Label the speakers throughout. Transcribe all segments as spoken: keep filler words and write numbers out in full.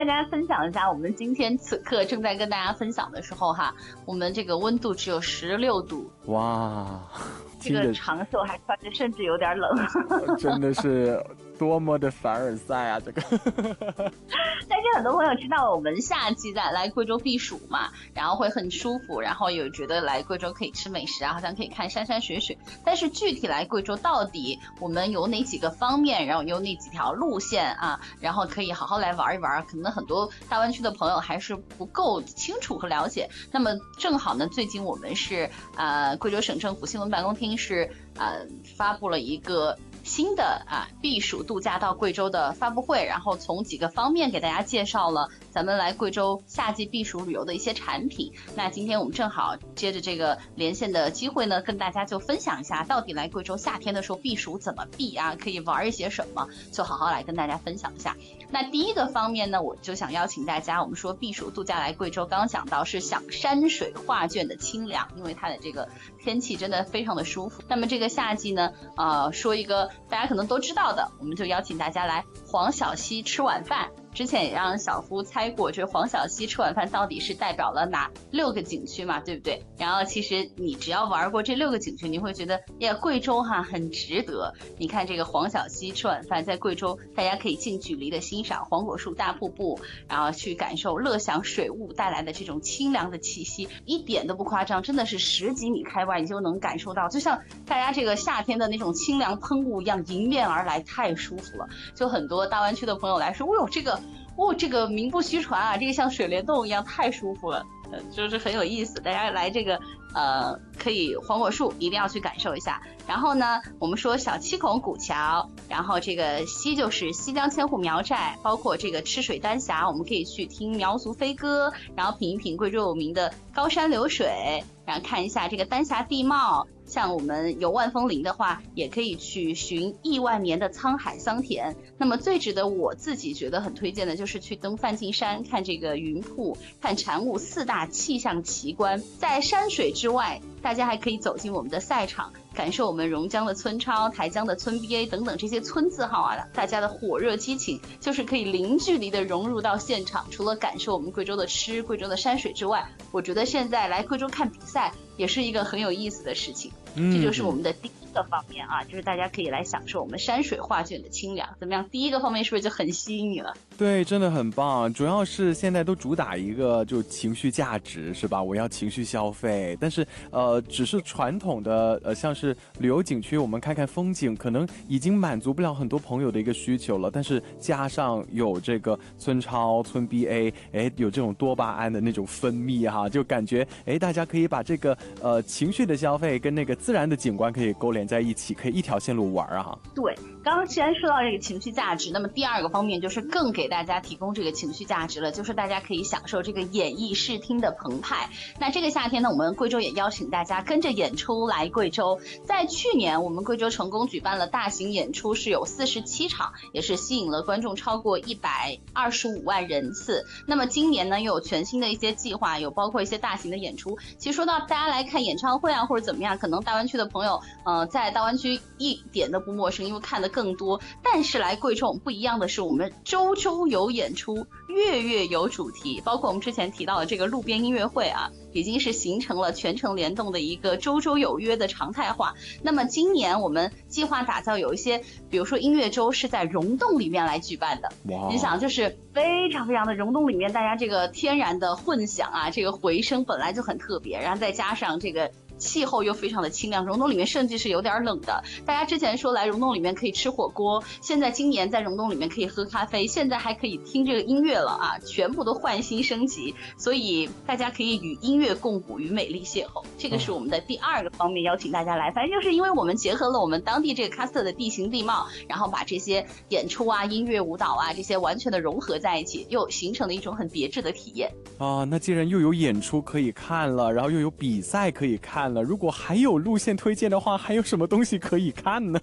Speaker 1: 大家分享一下，我们今天此刻正在跟大家分享的时候哈，我们这个温度只有十六度，
Speaker 2: 哇，
Speaker 1: 这个长袖还穿着，甚至有点冷，
Speaker 2: 真的是多么的凡尔赛啊！这个，
Speaker 1: 但是很多朋友知道我们夏季在来贵州避暑嘛，然后会很舒服，然后有觉得来贵州可以吃美食啊，好像可以看山山水水。但是具体来贵州到底我们有哪几个方面，然后有哪几条路线啊，然后可以好好来玩一玩，可能很多大湾区的朋友还是不够清楚和了解。那么正好呢，最近我们是呃贵州省政府新闻办公厅是呃发布了一个新的啊避暑度假到贵州的发布会，然后从几个方面给大家介绍了咱们来贵州夏季避暑旅游的一些产品。那今天我们正好接着这个连线的机会呢，跟大家就分享一下到底来贵州夏天的时候避暑怎么避啊，可以玩一些什么，就好好来跟大家分享一下。那第一个方面呢，我就想邀请大家，我们说避暑度假来贵州，刚刚讲到是享山水画卷的清凉，因为它的这个天气真的非常的舒服。那么这个夏季呢，呃，说一个大家可能都知道的，我们就邀请大家来黄小溪吃晚饭。之前也让小夫猜过，这黄小溪吃晚饭到底是代表了哪六个景区嘛，对不对？然后其实你只要玩过这六个景区，你会觉得呀，贵州哈很值得。你看这个黄小溪吃晚饭，在贵州大家可以近距离的欣赏黄果树大瀑布，然后去感受乐享水雾带来的这种清凉的气息，一点都不夸张，真的是十几米开外你就能感受到，就像大家这个夏天的那种清凉喷雾一样迎面而来，太舒服了。就很多大湾区的朋友来说，哦哟，这个哦，这个名不虚传啊，这个像水帘洞一样，太舒服了，呃，就是很有意思。大家来这个呃，可以黄果树一定要去感受一下。然后呢，我们说小七孔古桥，然后这个西就是西江千户苗寨，包括这个赤水丹霞，我们可以去听苗族飞歌，然后品一品贵州有名的高山流水，然后看一下这个丹霞地貌。像我们有万峰林的话，也可以去寻亿万年的沧海桑田。那么最值得我自己觉得很推荐的就是去登梵净山，看这个云瀑，看禅雾四大气象奇观。在山水之外，大家还可以走进我们的赛场，感受我们榕江的村超、台江的村 B A 等等这些村字号啊，大家的火热激情，就是可以零距离的融入到现场。除了感受我们贵州的吃、贵州的山水之外，我觉得现在来贵州看比赛也是一个很有意思的事情。嗯，这就是我们的第一个方面啊，就是大家可以来享受我们山水画卷的清凉。怎么样？第一个方面是不是就很吸引你了？
Speaker 2: 对，真的很棒。主要是现在都主打一个就情绪价值，是吧？我要情绪消费，但是呃，只是传统的呃，像是旅游景区，我们看看风景，可能已经满足不了很多朋友的一个需求了。但是加上有这个村超、村 B A， 哎，有这种多巴胺的那种分泌哈，就感觉哎，大家可以把这个呃情绪的消费跟那个自然的景观可以勾连在一起，可以一条线路玩啊。
Speaker 1: 对，刚刚既然说到这个情绪价值，那么第二个方面就是更给大家提供这个情绪价值了，就是大家可以享受这个演艺视听的澎湃。那这个夏天呢，我们贵州也邀请大家跟着演出来贵州。在去年我们贵州成功举办了大型演出，是有四十七场，也是吸引了观众超过一百二十五万人次。那么今年呢，又有全新的一些计划，有包括一些大型的演出。其实说到大家来看演唱会啊或者怎么样，可能大湾区的朋友呃，在大湾区一点都不陌生，因为看的更多。但是来贵州我们不一样的是，我们周周有演出，月月有主题，包括我们之前提到的这个路边音乐会啊，已经是形成了全程联动的一个周周有约的常态化。那么今年我们计划打造有一些，比如说音乐周是在溶洞里面来举办的。你想，就是非常非常的溶洞里面，大家这个天然的混响啊，这个回声本来就很特别，然后再加上这个气候又非常的清凉，溶洞里面甚至是有点冷的。大家之前说来溶洞里面可以吃火锅，现在今年在溶洞里面可以喝咖啡，现在还可以听这个音乐了啊，全部都换新升级。所以大家可以与音乐共舞，与美丽邂逅，这个是我们的第二个方面邀请大家来。反正就是因为我们结合了我们当地这个喀斯特的地形地貌，然后把这些演出啊、音乐、舞蹈啊这些完全的融合在一起，又形成了一种很别致的体验
Speaker 2: 啊。那既然又有演出可以看了，然后又有比赛可以看了，如果还有路线推荐的话，还有什么东西可以看呢？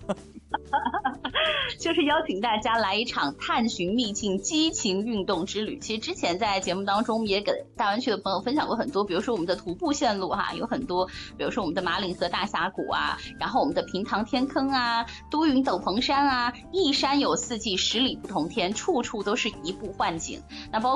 Speaker 1: 就是邀请大家来一场探寻秘境激情运动之旅。其实之前在节目当中也给大湾区的朋友分享过很多，比如说我们的徒步线路哈，有很多，比如说我们的马岭河大峡谷啊，然后我们的平塘天坑啊，都匀斗篷山啊，一山有四季，十里不同天，处处都是一步换景。那包